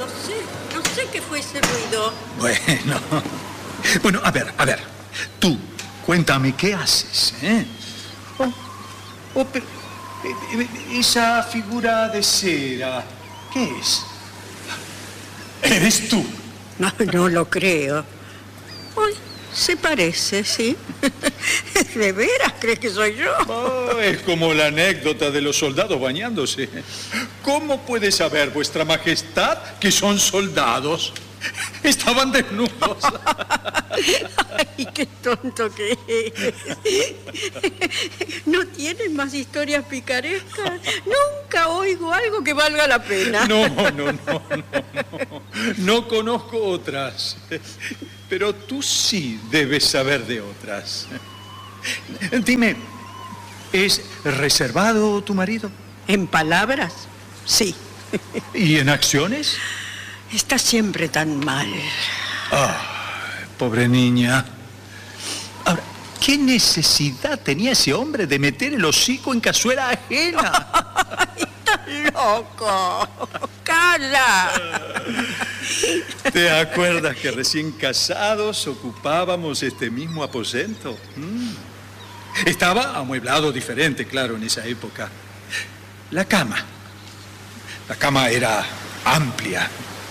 No sé qué fue ese ruido. Bueno, a ver. Tú, cuéntame, ¿qué haces, eh? Pero, esa figura de cera, ¿qué es? ¿Eres tú? No lo creo. Uy, se parece, sí. ¿De veras crees que soy yo? Es como la anécdota de los soldados bañándose. ¿Cómo puede saber vuestra majestad que son soldados? Estaban desnudos. Ay, qué tonto que es. ¿No tienes más historias picarescas? Nunca oigo algo que valga la pena. No conozco otras. Pero tú sí debes saber de otras. Dime, ¿es reservado tu marido? ¿En palabras? Sí. ¿Y en acciones? Está siempre tan mal. Pobre niña. Ahora, ¿qué necesidad tenía ese hombre de meter el hocico en cazuela ajena? ¡Estás loco! ¡Calla! ¿Te acuerdas que recién casados ocupábamos este mismo aposento? Estaba amueblado diferente, claro, en esa época. La cama era amplia.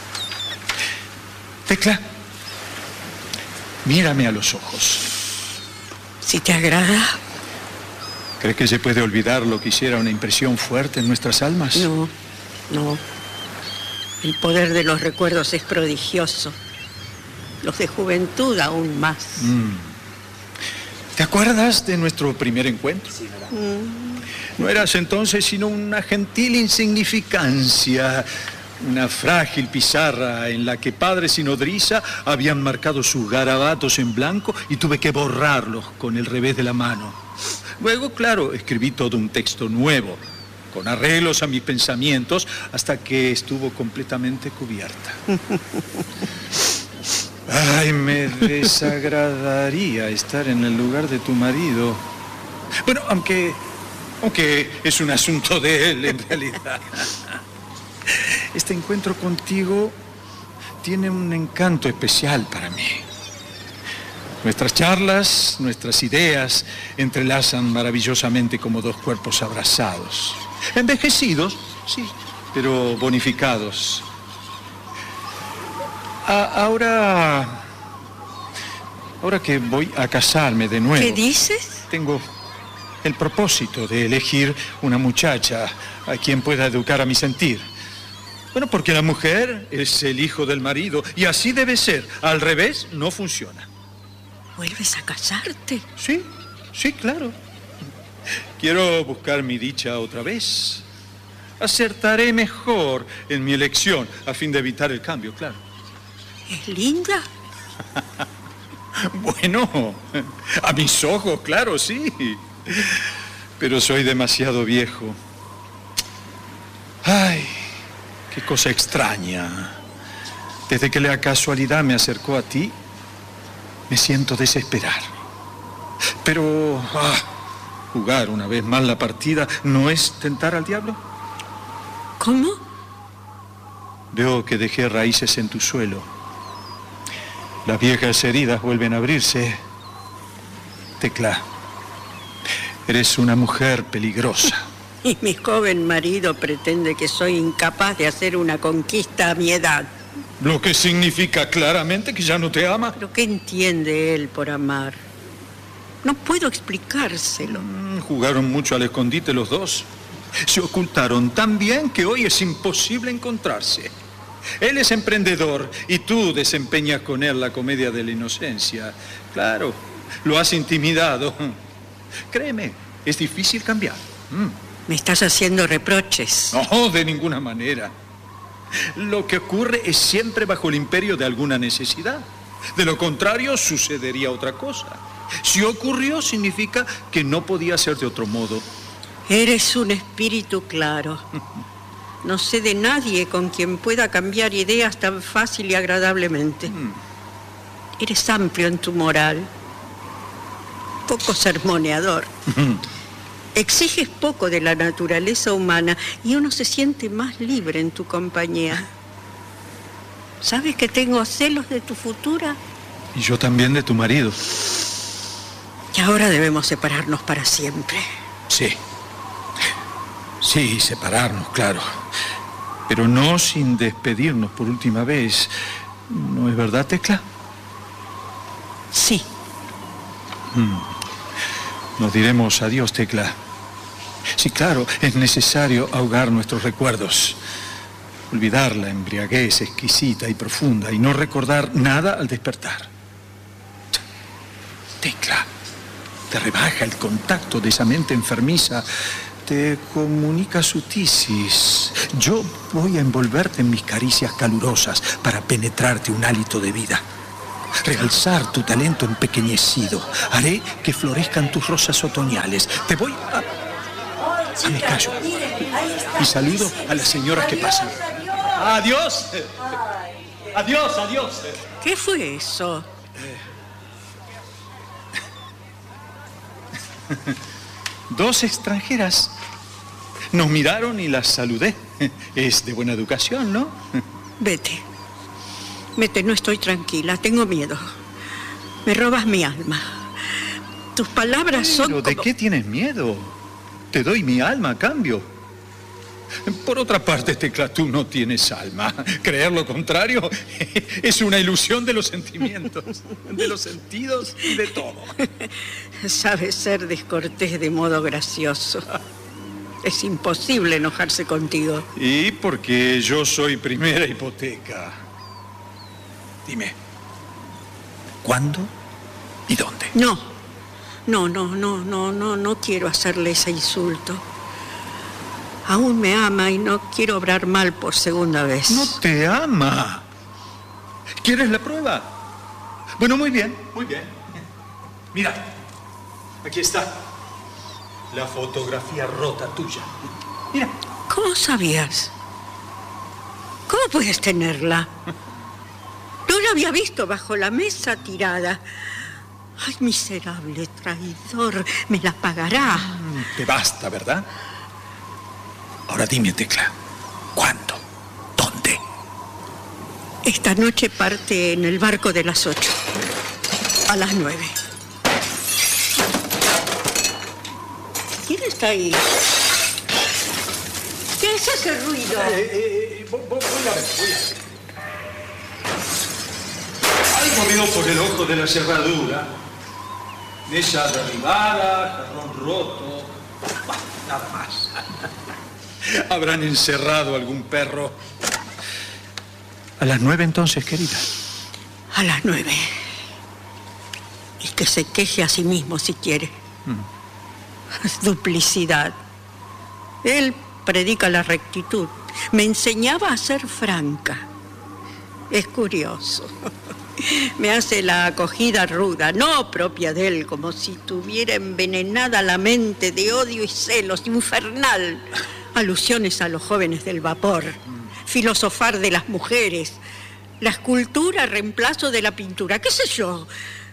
Tecla, mírame a los ojos. Si te agrada. ¿Crees que se puede olvidar lo que hiciera una impresión fuerte en nuestras almas? No. El poder de los recuerdos es prodigioso. Los de juventud aún más. ¿Te acuerdas de nuestro primer encuentro? Sí, ¿verdad? No eras entonces sino una gentil insignificancia, una frágil pizarra en la que padres y nodriza habían marcado sus garabatos en blanco y tuve que borrarlos con el revés de la mano. Luego, claro, escribí todo un texto nuevo, con arreglos a mis pensamientos, hasta que estuvo completamente cubierta. Ay, me desagradaría estar en el lugar de tu marido. Bueno, aunque es un asunto de él, en realidad. Este encuentro contigo tiene un encanto especial para mí. Nuestras charlas, nuestras ideas entrelazan maravillosamente como dos cuerpos abrazados. Envejecidos, sí, pero bonificados. Ahora que voy a casarme de nuevo... ¿Qué dices? Tengo el propósito de elegir una muchacha a quien pueda educar a mi sentir. Bueno, porque la mujer es el hijo del marido y así debe ser. Al revés, no funciona. ¿Vuelves a casarte? Sí, claro. Quiero buscar mi dicha otra vez. Acertaré mejor en mi elección a fin de evitar el cambio, claro. ¿Es linda? Bueno, a mis ojos, claro, sí. Pero soy demasiado viejo. Ay, qué cosa extraña. Desde que la casualidad me acercó a ti, me siento desesperar. Pero, jugar una vez más la partida, ¿no es tentar al diablo? ¿Cómo? Veo que dejé raíces en tu suelo. Las viejas heridas vuelven a abrirse. Tecla, eres una mujer peligrosa. Y mi joven marido pretende que soy incapaz de hacer una conquista a mi edad. Lo que significa claramente que ya no te ama. ¿Pero qué entiende él por amar? No puedo explicárselo. Jugaron mucho al escondite los dos. Se ocultaron tan bien que hoy es imposible encontrarse. Él es emprendedor y tú desempeñas con él la comedia de la inocencia. Claro, lo has intimidado. Créeme, es difícil cambiar. ¿Me estás haciendo reproches? No, de ninguna manera. Lo que ocurre es siempre bajo el imperio de alguna necesidad. De lo contrario, sucedería otra cosa. Si ocurrió, significa que no podía ser de otro modo. Eres un espíritu claro. No sé de nadie con quien pueda cambiar ideas tan fácil y agradablemente. Eres amplio en tu moral, poco sermoneador. Exiges poco de la naturaleza humana y uno se siente más libre en tu compañía. ¿Sabes que tengo celos de tu futura? Y yo también de tu marido. Y ahora debemos separarnos para siempre. Sí. Sí, separarnos, claro. Pero no sin despedirnos por última vez. ¿No es verdad, Tecla? Sí. Nos diremos adiós, Tecla. Sí, claro, es necesario ahogar nuestros recuerdos. Olvidar la embriaguez exquisita y profunda y no recordar nada al despertar. Tecla, te rebaja el contacto de esa mente enfermiza, te comunica su tisis. Yo voy a envolverte en mis caricias calurosas para penetrarte un hálito de vida. Realzar tu talento empequeñecido. Haré que florezcan tus rosas otoñales. Te voy a... me callo. Y saludo a las señoras que pasan. ¡Adiós! ¡Adiós, adiós! ¿Qué fue eso? Dos extranjeras nos miraron y las saludé. Es de buena educación, ¿no? Vete. Vete, no estoy tranquila, tengo miedo. Me robas mi alma. Tus palabras son ¿Pero de qué tienes miedo? Te doy mi alma a cambio. Por otra parte, Tecla, tú no tienes alma. Creer lo contrario es una ilusión de los sentimientos, de los sentidos y de todo. Sabes ser descortés de modo gracioso. Es imposible enojarse contigo. Y porque yo soy primera hipoteca. Dime, ¿cuándo y dónde? No quiero hacerle ese insulto. Aún me ama y no quiero obrar mal por segunda vez. No te ama. ¿Quieres la prueba? Bueno, muy bien, muy bien. Mira, aquí está la fotografía rota tuya. Mira. ¿Cómo sabías? ¿Cómo puedes tenerla? No la había visto bajo la mesa tirada. Ay, miserable traidor, me la pagará. Te basta, ¿verdad? Ahora dime, Tecla, ¿cuándo? ¿Dónde? Esta noche parte en el barco de las 8. A las 9. ¿Quién está ahí? ¿Qué es ese ruido? Voy a ver. Algo veo por el ojo de la cerradura. Mesa derribada, jarrón roto. Nada más. Habrán encerrado algún perro. A las 9 entonces, querida. A las 9. Y que se queje a sí mismo si quiere. Es duplicidad. Él predica la rectitud. Me enseñaba a ser franca. Es curioso. Me hace la acogida ruda, no propia de él, como si tuviera envenenada la mente de odio y celos, infernal. Alusiones a los jóvenes del vapor, filosofar de las mujeres, la escultura, reemplazo de la pintura, qué sé yo.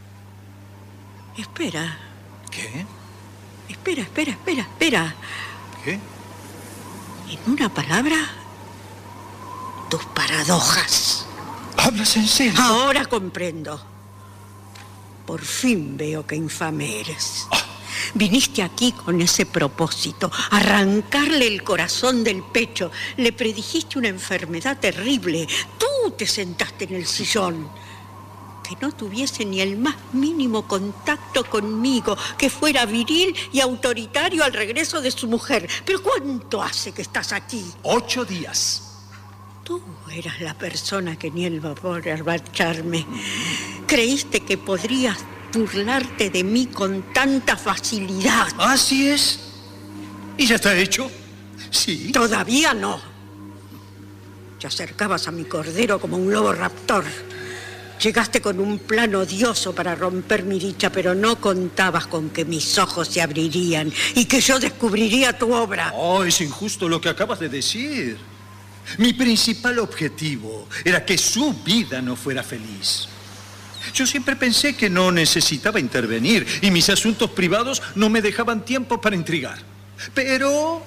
Espera. ¿Qué? Espera. ¿Qué? En una palabra, tus paradojas. ¿Hablas en serio? Ahora comprendo. Por fin veo qué infame eres. Viniste aquí con ese propósito, arrancarle el corazón del pecho. Le predijiste una enfermedad terrible. Tú te sentaste en el sillón. Que no tuviese ni el más mínimo contacto conmigo, que fuera viril y autoritario al regreso de su mujer. ¿Pero cuánto hace que estás aquí? 8 días. Tú eras la persona que ni el vapor iba a echarme. Creíste que podrías burlarte de mí con tanta facilidad. Así es. ¿Y ya está hecho? Sí. Todavía no. Te acercabas a mi cordero como un lobo raptor. Llegaste con un plan odioso para romper mi dicha, pero no contabas con que mis ojos se abrirían y que yo descubriría tu obra. Oh, es injusto lo que acabas de decir. Mi principal objetivo era que su vida no fuera feliz. Yo siempre pensé que no necesitaba intervenir y mis asuntos privados no me dejaban tiempo para intrigar. Pero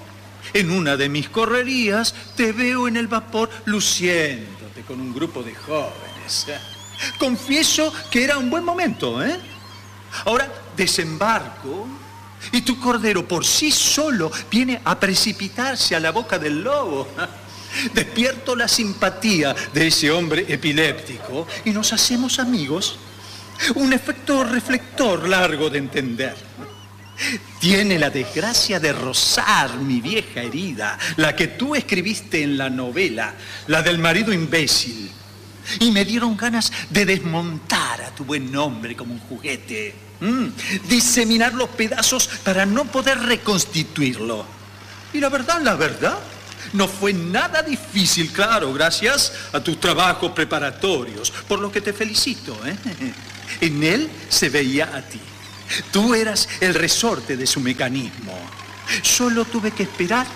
En una de mis correrías te veo en el vapor luciéndote con un grupo de jóvenes. Confieso que era un buen momento, ¿eh? Ahora desembarco y tu cordero por sí solo viene a precipitarse a la boca del lobo. Despierto la simpatía de ese hombre epiléptico y nos hacemos amigos. Un efecto reflector largo de entender. Tiene la desgracia de rozar mi vieja herida, la que tú escribiste en la novela, la del marido imbécil. Y me dieron ganas de desmontar a tu buen hombre como un juguete. Diseminar los pedazos para no poder reconstituirlo. Y la verdad, no fue nada difícil, claro, gracias a tus trabajos preparatorios, por lo que te felicito, ¿eh? En él se veía a ti. Tú eras el resorte de su mecanismo. Solo tuve que esperar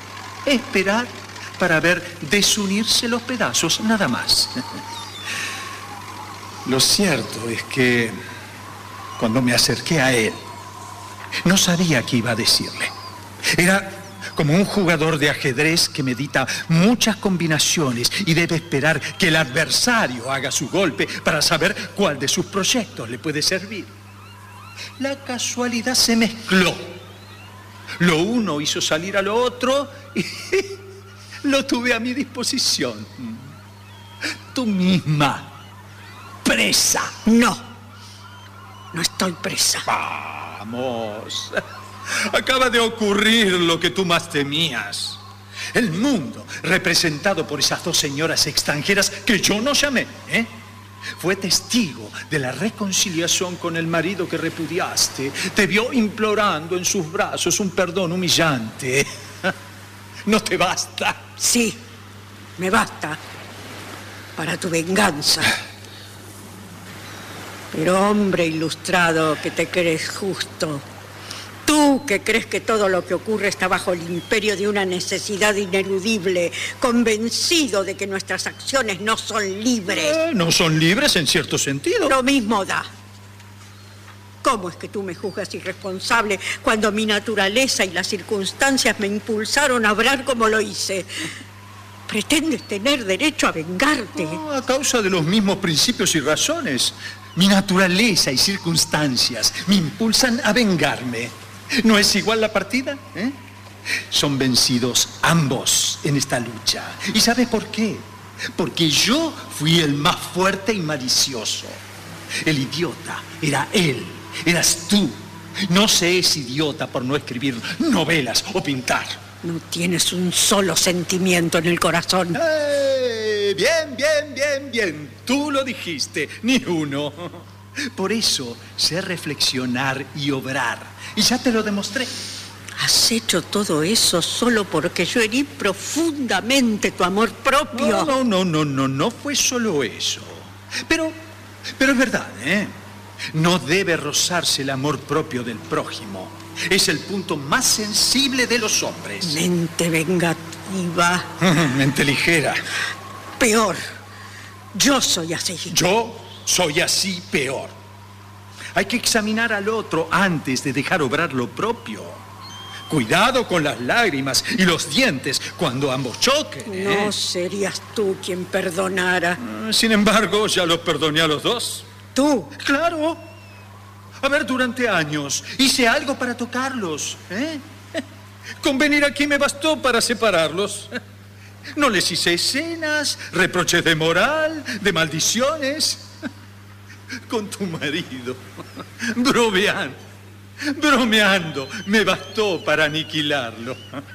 para ver desunirse los pedazos, nada más. Lo cierto es que cuando me acerqué a él, no sabía qué iba a decirle. Era como un jugador de ajedrez que medita muchas combinaciones y debe esperar que el adversario haga su golpe para saber cuál de sus proyectos le puede servir. La casualidad se mezcló. Lo uno hizo salir a lo otro y lo tuve a mi disposición. Tú misma, presa. No estoy presa. Vamos. Acaba de ocurrir lo que tú más temías. El mundo, representado por esas dos señoras extranjeras que yo no llamé, fue testigo de la reconciliación con el marido que repudiaste. Te vio implorando en sus brazos un perdón humillante. ¿No te basta? Sí, me basta para tu venganza. Pero hombre ilustrado que te crees justo, tú que crees que todo lo que ocurre está bajo el imperio de una necesidad ineludible, convencido de que nuestras acciones no son libres. No son libres en cierto sentido. Lo mismo da. ¿Cómo es que tú me juzgas irresponsable cuando mi naturaleza y las circunstancias me impulsaron a obrar como lo hice? ¿Pretendes tener derecho a vengarte? No, a causa de los mismos principios y razones. Mi naturaleza y circunstancias me impulsan a vengarme. ¿No es igual la partida? Son vencidos ambos en esta lucha. ¿Y sabes por qué? Porque yo fui el más fuerte y malicioso. El idiota era él, eras tú. No se es idiota por no escribir novelas o pintar. No tienes un solo sentimiento en el corazón. Bien. Tú lo dijiste, ni uno. Por eso sé reflexionar y obrar. Y ya te lo demostré. Has hecho todo eso solo porque yo herí profundamente tu amor propio. No fue solo eso. Pero es verdad, No debe rozarse el amor propio del prójimo. Es el punto más sensible de los hombres. Mente vengativa. Mente ligera. Peor. Yo soy así. Yo soy así peor. Hay que examinar al otro antes de dejar obrar lo propio. Cuidado con las lágrimas y los dientes cuando ambos choquen. No serías tú quien perdonara. Sin embargo, ya los perdoné a los dos. ¿Tú? Claro. A ver, durante años hice algo para tocarlos. Con venir aquí me bastó para separarlos. No les hice escenas, reproches de moral, de maldiciones. Con tu marido, bromeando, me bastó para aniquilarlo.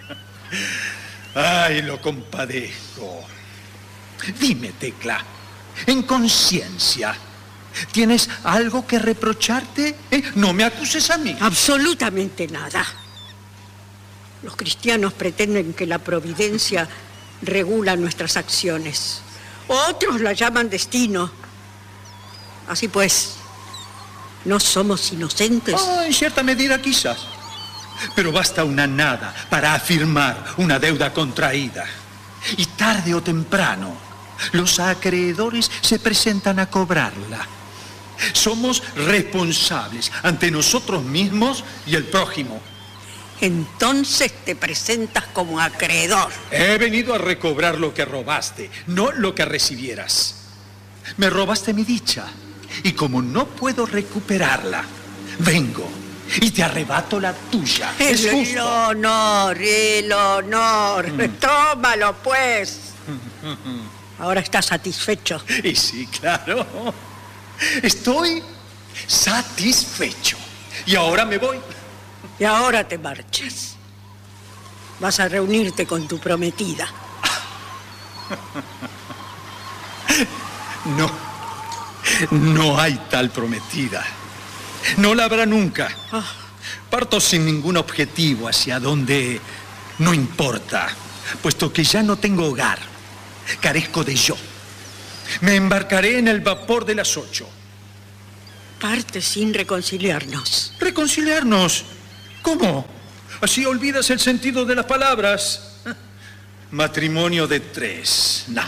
Ay, lo compadezco. Dime, Tecla, en conciencia, ¿tienes algo que reprocharte? No me acuses a mí. Absolutamente nada. Los cristianos pretenden que la providencia regula nuestras acciones. Otros la llaman destino. Así pues, ¿no somos inocentes? En cierta medida quizás. Pero basta una nada para afirmar una deuda contraída. Y tarde o temprano, los acreedores se presentan a cobrarla. Somos responsables ante nosotros mismos y el prójimo. Entonces te presentas como acreedor. He venido a recobrar lo que robaste, no lo que recibieras. Me robaste mi dicha, y como no puedo recuperarla, vengo y te arrebato la tuya. Es justo. El honor. Tómalo, pues. Ahora estás satisfecho. Y sí, claro. Estoy satisfecho. Y ahora me voy. Y ahora te marchas. Vas a reunirte con tu prometida. No hay tal prometida. No la habrá nunca. Parto sin ningún objetivo hacia donde no importa, puesto que ya no tengo hogar. Carezco de yo. Me embarcaré en el vapor de las 8. Parte sin reconciliarnos. ¿Reconciliarnos? ¿Cómo? ¿Así olvidas el sentido de las palabras? Matrimonio de 3. No.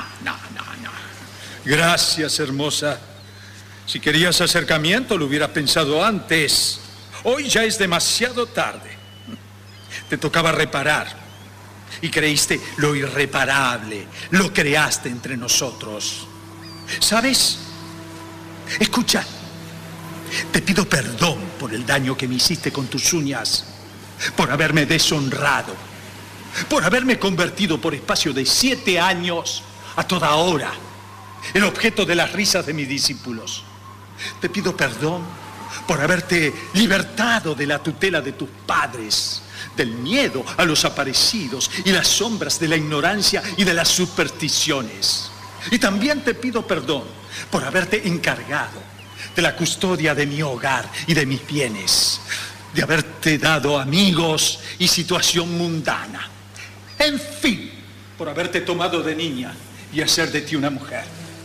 Gracias, hermosa. Si querías acercamiento, lo hubieras pensado antes. Hoy ya es demasiado tarde. Te tocaba reparar. Y creíste lo irreparable. Lo creaste entre nosotros. ¿Sabes? Escucha. Te pido perdón por el daño que me hiciste con tus uñas, por haberme deshonrado, por haberme convertido por espacio de 7 años a toda hora el objeto de las risas de mis discípulos. Te pido perdón por haberte libertado de la tutela de tus padres, del miedo a los aparecidos y las sombras de la ignorancia y de las supersticiones. Y también te pido perdón por haberte encargado de la custodia de mi hogar y de mis bienes, de haberte dado amigos y situación mundana. En fin, por haberte tomado de niña y hacer de ti una mujer.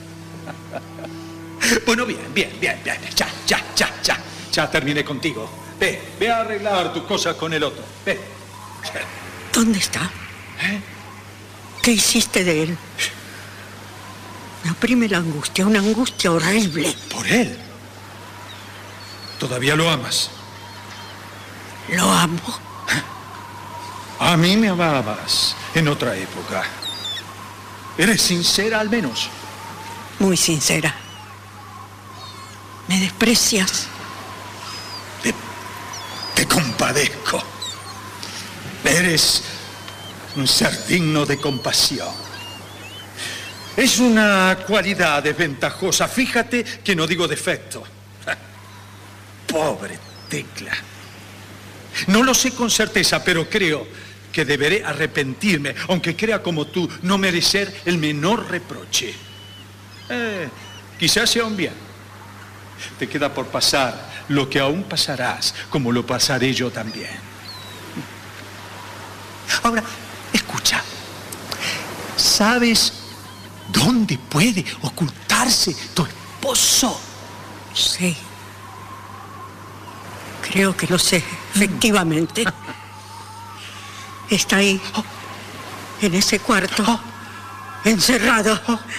Bueno, bien. Ya terminé contigo. Ve a arreglar tus cosas con el otro. Ve. ¿Dónde está? ¿Qué hiciste de él? Me oprime la angustia, una angustia horrible. ¿Por él? ¿Todavía lo amas? Lo amo. A mí me amabas en otra época. ¿Eres sincera al menos? Muy sincera. ¿Me desprecias? Te compadezco. Eres un ser digno de compasión. Es una cualidad desventajosa. Fíjate que no digo defecto. Pobre Tecla. No lo sé con certeza, pero creo que deberé arrepentirme, aunque crea como tú no merecer el menor reproche. Quizás sea un bien. Te queda por pasar lo que aún pasarás, como lo pasaré yo también. Ahora, escucha. ¿Sabes dónde puede ocultarse tu esposo? Sí. Creo que lo sé, efectivamente. Está ahí, en ese cuarto, encerrado.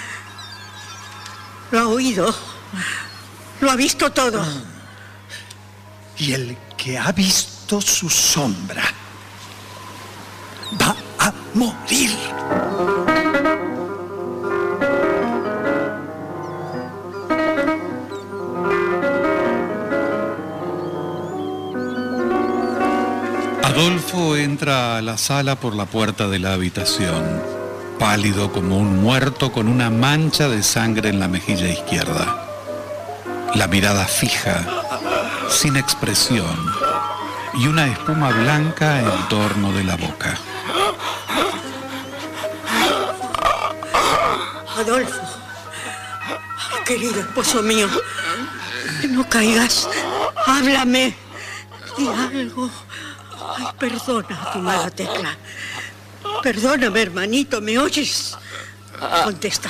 Lo ha oído, lo ha visto todo. Y el que ha visto su sombra va a morir. Adolfo entra a la sala por la puerta de la habitación, pálido como un muerto con una mancha de sangre en la mejilla izquierda. La mirada fija, sin expresión, y una espuma blanca en torno de la boca. Adolfo, querido esposo mío, no caigas, háblame, di algo. Ay, perdona tu mala Tecla. Perdóname, hermanito, ¿me oyes? Contesta.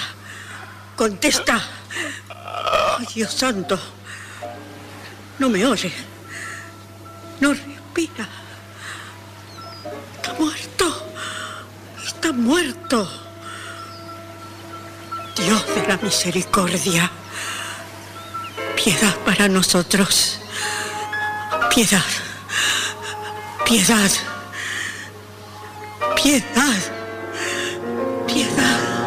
Ay, Dios santo. No me oye. No respira. Está muerto. Dios de la misericordia, piedad para nosotros. Piedad. Piedad. Piedad.